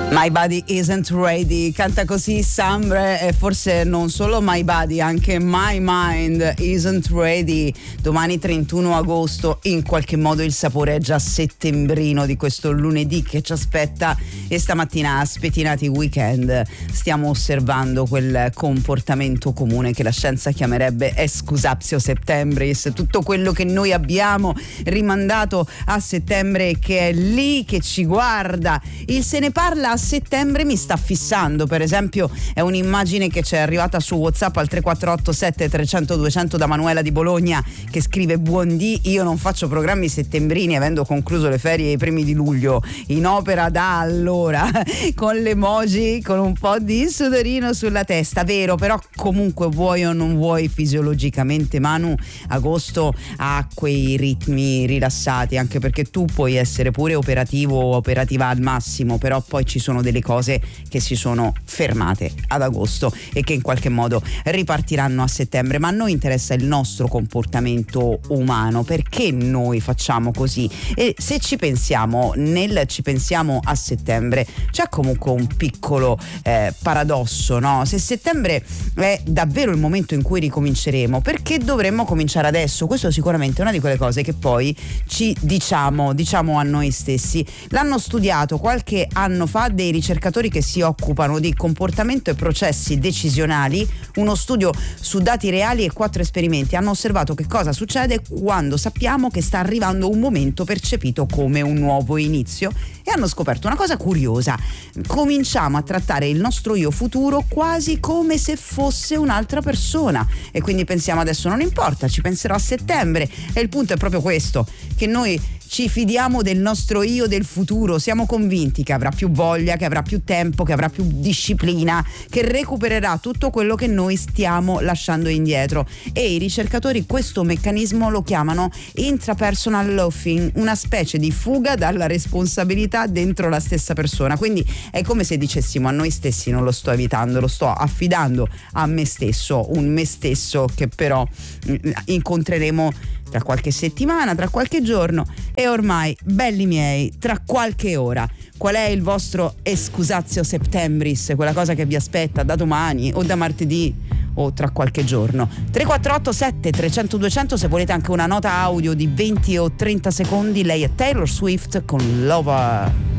My Body Isn't Ready, canta così Sambre, e forse non solo My Body, anche My Mind Isn't Ready. Domani 31 agosto, in qualche modo il sapore è già settembrino di questo lunedì che ci aspetta, e stamattina, spettinati weekend, stiamo osservando quel comportamento comune che la scienza chiamerebbe excusatio septembris, tutto quello che noi abbiamo rimandato a settembre che è lì che ci guarda. Il se ne parla a settembre mi sta fissando, per esempio è un'immagine che ci è arrivata su WhatsApp al 3487 300 200 da Manuela di Bologna, che scrive: buondì, io non faccio programmi settembrini avendo concluso le ferie ai primi di luglio, in opera da allora, con l'emoji con un po' di sudorino sulla testa. Vero, però comunque vuoi o non vuoi, fisiologicamente Manu, agosto ha quei ritmi rilassati, anche perché tu puoi essere pure operativo o operativa al massimo, però poi ci sono delle cose che si sono fermate ad agosto e che in qualche modo ripartiranno a settembre. Ma a noi interessa il nostro comportamento umano, perché noi facciamo così, e se ci pensiamo a settembre c'è comunque un piccolo paradosso, no? Se settembre è davvero il momento in cui ricominceremo, perché dovremmo cominciare adesso? Questo sicuramente è una di quelle cose che poi ci diciamo a noi stessi. L'hanno studiato qualche anno fa dei ricercatori che si occupano di comportamento e processi decisionali, uno studio su dati reali e 4 esperimenti. Hanno osservato che cosa succede quando sappiamo che sta arrivando un momento percepito come un nuovo inizio, e hanno scoperto una cosa curiosa: cominciamo a trattare il nostro io futuro quasi come se fosse un'altra persona, e quindi pensiamo adesso non importa, ci penserò a settembre. E il punto è proprio questo, che noi ci fidiamo del nostro io del futuro, siamo convinti che avrà più voglia, che avrà più tempo, che avrà più disciplina, che recupererà tutto quello che noi stiamo lasciando indietro. E i ricercatori questo meccanismo lo chiamano intrapersonal loafing, una specie di fuga dalla responsabilità dentro la stessa persona. Quindi è come se dicessimo a noi stessi: non lo sto evitando, lo sto affidando a me stesso, un me stesso che però incontreremo tra qualche settimana, tra qualche giorno, e ormai, belli miei, tra qualche ora. Qual è il vostro excusatio septembris, quella cosa che vi aspetta da domani o da martedì o tra qualche giorno? 3487 300 200, se volete anche una nota audio di 20 o 30 secondi. Lei è Taylor Swift con Lover.